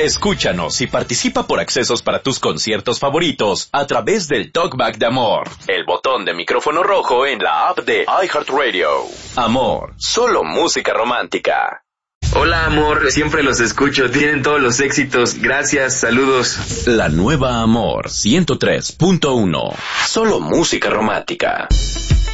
Escúchanos y participa por accesos para tus conciertos favoritos a través del Talkback de Amor, el botón de micrófono rojo en la app de iHeartRadio. Amor, solo música romántica. Hola amor, siempre los escucho, tienen todos los éxitos, gracias, saludos. La nueva Amor 103.1, solo música romántica.